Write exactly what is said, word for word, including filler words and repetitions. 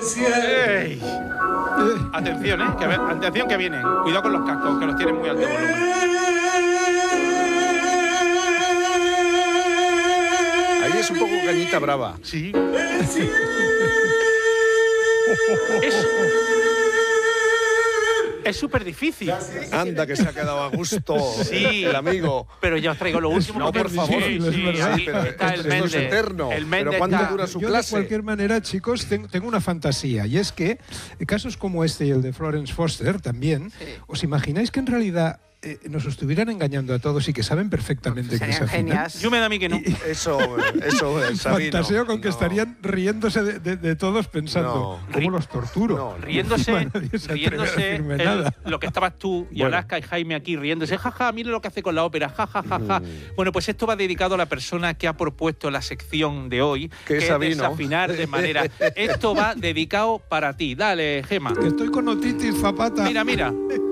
Ey. Atención, ¿eh? Que, atención que vienen. Cuidado con los cascos, que los tienen muy alto volumen. Ahí es un poco cañita brava. Sí. Es... Es súper difícil. Anda, que se ha quedado a gusto sí, el amigo. Pero ya os traigo lo último. No, por favor. Sí, sí, sí, ahí pero está esto, el esto es Mende. eterno. El Mende pero ¿cuánto está... dura su Yo, clase? de cualquier manera, chicos, tengo, tengo una fantasía. Y es que casos como este y el de Florence Foster también, sí. ¿Os imagináis que en realidad eh, nos estuvieran engañando a todos y que saben perfectamente que se afinan? Yo me da a mí que no. Y, eso, eso es fantaseo con que no. estarían riéndose de, de, de todos pensando, no. ¿cómo los torturo? No, riéndose, riéndose el, lo que estabas tú y bueno. Alaska y Jaime aquí riéndose, jaja, ja, mire lo que hace con la ópera, jajaja. Ja, ja, ja. mm. Bueno, pues esto va dedicado a la persona que ha propuesto la sección de hoy, que, que es desafinar de manera. Esto va dedicado para ti. Dale, Gema. Que estoy con otitis, Zapata. Mira, mira.